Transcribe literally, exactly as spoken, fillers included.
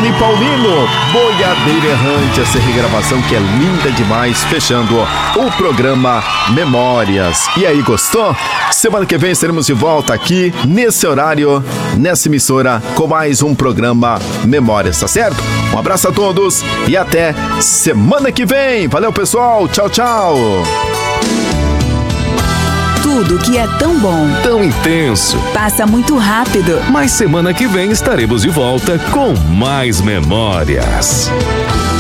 Rony Paulino, Boiadeiro Errante, essa regravação que é linda demais, fechando o programa Memórias. E aí, gostou? Semana que vem estaremos de volta aqui, nesse horário, nessa emissora, com mais um programa Memórias, tá certo? Um abraço a todos e até semana que vem. Valeu, pessoal. Tchau, tchau. Tudo que é tão bom, tão intenso, passa muito rápido. Mas semana que vem estaremos de volta com mais memórias.